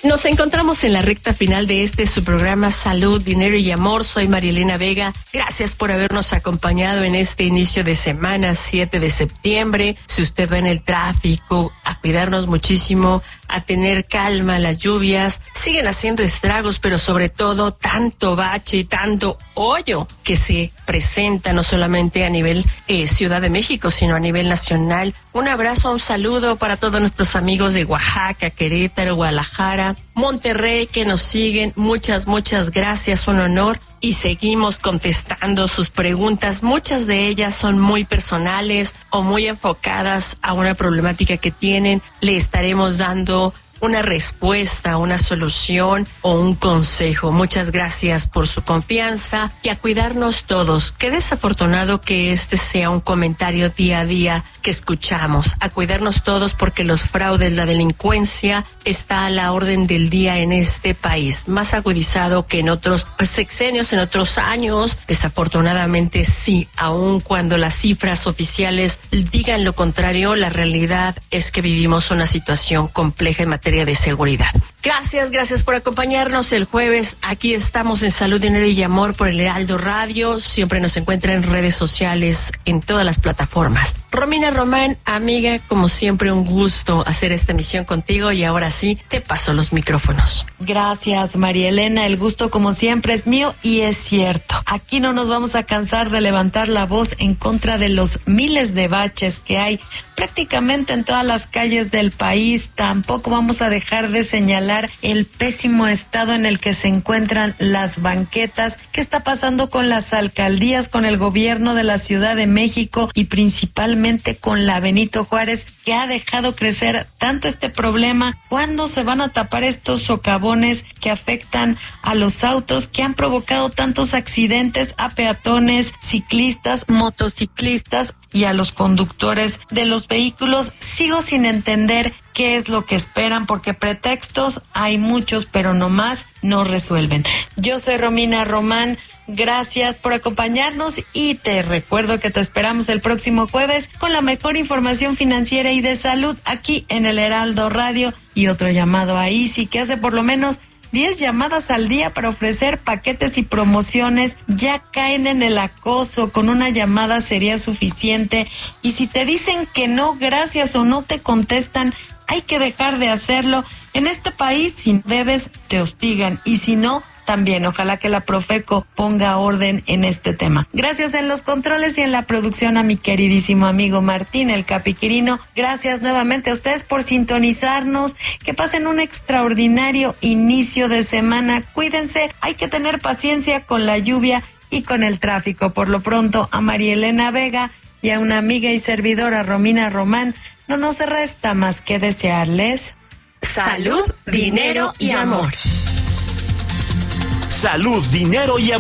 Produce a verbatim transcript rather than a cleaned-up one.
Nos encontramos en la recta final de este su programa Salud, Dinero y Amor. Soy Marielena Vega. Gracias por habernos acompañado en este inicio de semana, siete de septiembre. Si usted va en el tráfico, a cuidarnos muchísimo, a tener calma. Las lluvias siguen haciendo estragos, pero sobre todo tanto bache y tanto hoyo que se presenta no solamente a nivel eh, Ciudad de México, sino a nivel nacional. Un abrazo, un saludo para todos nuestros amigos de Oaxaca, Querétaro, Guadalajara, Monterrey que nos siguen. Muchas, muchas gracias, un honor. Y seguimos contestando sus preguntas. Muchas de ellas son muy personales o muy enfocadas a una problemática que tienen. Le estaremos dando una respuesta, una solución o un consejo. Muchas gracias por su confianza y a cuidarnos todos. Qué desafortunado que este sea un comentario día a día que escuchamos. A cuidarnos todos porque los fraudes, la delincuencia está a la orden del día en este país, más agudizado que en otros sexenios, en otros años. Desafortunadamente sí, aun cuando las cifras oficiales digan lo contrario, la realidad es que vivimos una situación compleja en materia de seguridad. Gracias, gracias por acompañarnos el jueves. Aquí estamos en Salud, Dinero y Amor por el Heraldo Radio. Siempre nos encuentra en redes sociales, en todas las plataformas. Romina Román, amiga, como siempre un gusto hacer esta emisión contigo y ahora sí, te paso los micrófonos. Gracias, María Elena. El gusto como siempre es mío y es cierto. Aquí no nos vamos a cansar de levantar la voz en contra de los miles de baches que hay prácticamente en todas las calles del país. Tampoco vamos a dejar de señalar el pésimo estado en el que se encuentran las banquetas. ¿Qué está pasando con las alcaldías, con el gobierno de la Ciudad de México y principalmente con la Benito Juárez, que ha dejado crecer tanto este problema? ¿Cuándo se van a tapar estos socavones que afectan a los autos, que han provocado tantos accidentes a peatones, ciclistas, motociclistas y a los conductores de los vehículos? Sigo sin entender qué es lo que esperan, porque pretextos hay muchos, pero nomás no resuelven. Yo soy Romina Román, gracias por acompañarnos y te recuerdo que te esperamos el próximo jueves con la mejor información financiera y de salud aquí en el Heraldo Radio. Y otro llamado a Easy, que hace por lo menos diez llamadas al día para ofrecer paquetes y promociones. Ya caen en el acoso, con una llamada sería suficiente. Y si te dicen que no, gracias, o no te contestan, hay que dejar de hacerlo. En este país, si debes, te hostigan, y si no, también. Ojalá que la Profeco ponga orden en este tema. Gracias en los controles y en la producción a mi queridísimo amigo Martín, el Capiquirino. Gracias nuevamente a ustedes por sintonizarnos. Que pasen un extraordinario inicio de semana. Cuídense, hay que tener paciencia con la lluvia y con el tráfico. Por lo pronto, a María Elena Vega y a una amiga y servidora, Romina Román, no nos resta más que desearles salud, dinero y amor. Salud, dinero y amor.